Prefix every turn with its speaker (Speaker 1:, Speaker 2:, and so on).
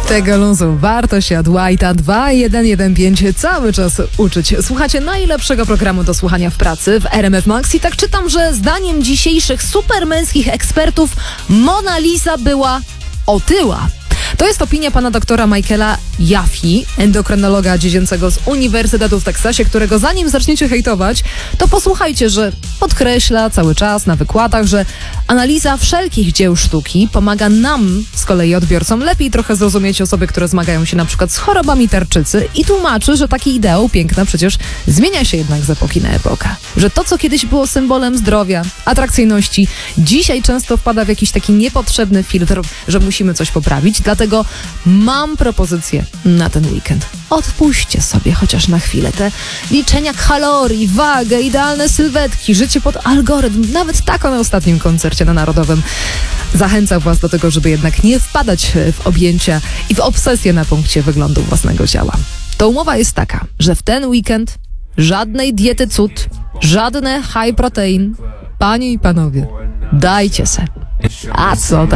Speaker 1: Tego luzu warto się od White'a 2115 cały czas uczyć. Słuchacie najlepszego programu do słuchania w pracy w RMF Max i tak czytam, że zdaniem dzisiejszych supermęskich ekspertów Mona Lisa była otyła. To jest opinia pana doktora Michaela Jaffe, endokrynologa dziecięcego z Uniwersytetu w Teksasie, którego zanim zaczniecie hejtować, to posłuchajcie, że podkreśla cały czas na wykładach, że analiza wszelkich dzieł sztuki pomaga nam, z kolei odbiorcom, lepiej trochę zrozumieć osoby, które zmagają się na przykład z chorobami tarczycy i tłumaczy, że taki ideał piękna przecież zmienia się jednak z epoki na epokę. Że to, co kiedyś było symbolem zdrowia, atrakcyjności, dzisiaj często wpada w jakiś taki niepotrzebny filtr, że musimy coś poprawić. Dlatego mam propozycję na ten weekend. Odpuśćcie sobie chociaż na chwilę te liczenia kalorii, wagę, idealne sylwetki, życie pod algorytm. Nawet tak na ostatnim koncercie na Narodowym zachęcam was do tego, żeby jednak nie wpadać w objęcia i w obsesję na punkcie wyglądu własnego ciała. To umowa jest taka, że w ten weekend żadnej diety cud, żadne high protein. Panie i panowie, dajcie se. A co tam?